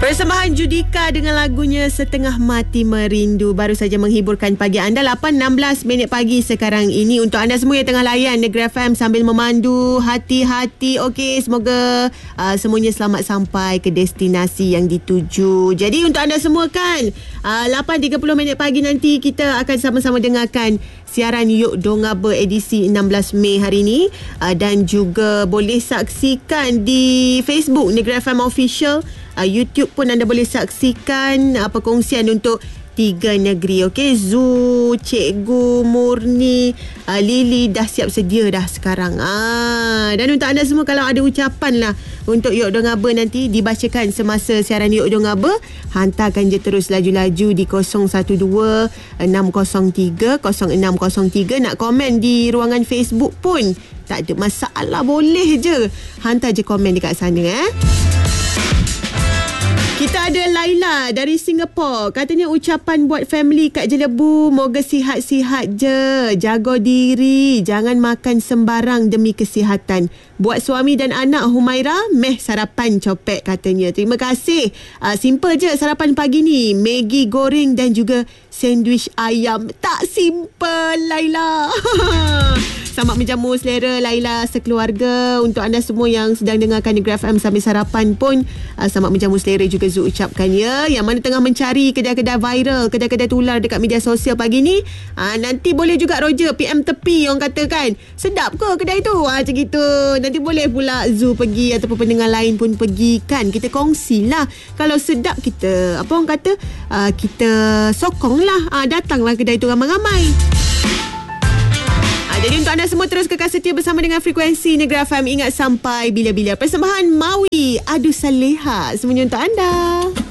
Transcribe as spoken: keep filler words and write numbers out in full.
Persembahan Judika dengan lagunya Setengah Mati Merindu baru saja menghiburkan pagi anda. Lapan enam belas minit pagi sekarang ini. Untuk anda semua yang tengah layan Negeri F M sambil memandu, hati-hati. Okey, semoga uh, semuanya selamat sampai ke destinasi yang dituju. Jadi untuk anda semua kan, uh, lapan tiga puluh minit pagi nanti kita akan sama-sama dengarkan siaran Yok Dongaba edisi enam belas Mei hari ini, uh, dan juga boleh saksikan di Facebook Negeri F M Official. Uh, YouTube pun anda boleh saksikan uh, perkongsian untuk tiga negeri. Okey, Zu, Cikgu Murni, uh, Lily dah siap sedia dah sekarang. Ah, dan untuk anda semua, kalau ada ucapan lah untuk Yok Dongaba nanti dibacakan semasa siaran Yok Dongaba, hantarkan je terus laju-laju di kosong satu dua enam kosong tiga kosong enam kosong tiga. Nak komen di ruangan Facebook pun tak ada masalah, boleh je. Hantar je komen dekat sana eh. Kita ada Laila dari Singapura. Katanya ucapan buat family kat Jelebu, moga sihat-sihat je. Jaga diri, jangan makan sembarang demi kesihatan. Buat suami dan anak Humaira, meh sarapan copek katanya. Terima kasih. Uh, simple je sarapan pagi ni. Maggi goreng dan juga sandwich ayam. Tak simple Laila. Selamat menjamu selera Laila sekeluarga. Untuk anda semua yang sedang dengarkan Negeri F M sambil sarapan pun, uh, selamat menjamu selera juga Zu ucapkan ya. Yang mana tengah mencari kedai-kedai viral, kedai-kedai tular dekat media sosial pagi ni, uh, nanti boleh juga Roger P M tepi orang kata kan, sedap ke kedai tu? Uh, macam gitu. Nanti boleh pula Zu pergi ataupun pendengar lain pun pergi kan. Kita kongsilah. Kalau sedap kita, apa orang kata, uh, kita sokonglah. Uh, datanglah kedai tu ramai-ramai. Jadi untuk anda semua terus kekal setia bersama dengan frekuensi Negeri F M. Ingat sampai bila-bila. Persembahan Mawi Adu Saleha semuanya untuk anda.